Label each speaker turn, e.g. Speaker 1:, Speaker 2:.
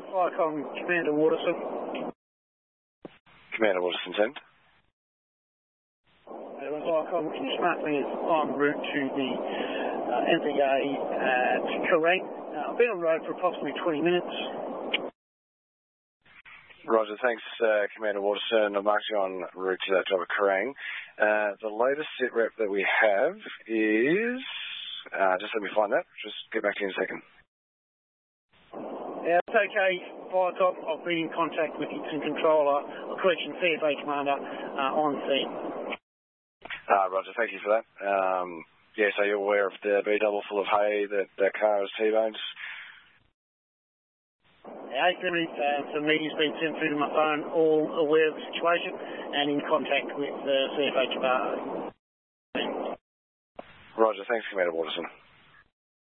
Speaker 1: Flycom, Commander Waterson.
Speaker 2: Commander Waterson, send.
Speaker 1: Flycom, can you smart me en route to the MPA at Kerrang? I've been on the road for approximately 20 minutes.
Speaker 2: Roger, thanks, Commander Waterson. I'm actually en route to that job at Kerrang. The latest sit rep that we have is... just let me find that. Just get back to you in a second.
Speaker 1: Yeah, it's okay, Flycom. I've been in contact with Incident Controller, CFA Commander, on scene.
Speaker 2: Roger, thank you for that. Yeah, so you're aware of the B-double full of hay that car is T-boned?
Speaker 1: Yeah, some media's been sent through to my phone, all aware of the situation and in contact with CFH.
Speaker 2: Roger, thanks, Commander Waterson.